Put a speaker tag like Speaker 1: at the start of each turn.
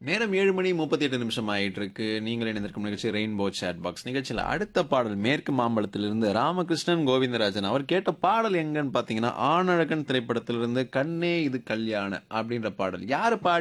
Speaker 1: நேரம் 7:38 ஆயிட்டு இருக்கு. நீங்கள் இணைந்திருக்கும் நிகழ்ச்சி ரெயின்போ சேட் பாக்ஸ் நிகழ்ச்சியில அடுத்த பாடல் மேற்கு மாம்பலத்திலிருந்து ராமகிருஷ்ணன் கோவிந்தராஜன் அவர் கேட்ட பாடல் எங்கன்னு பார்த்தீங்கன்னா, ஆணழகன் திரைப்படத்திலிருந்து கண்ணே இது கல்யாண அப்படின்ற பாடல். யாரு பாடி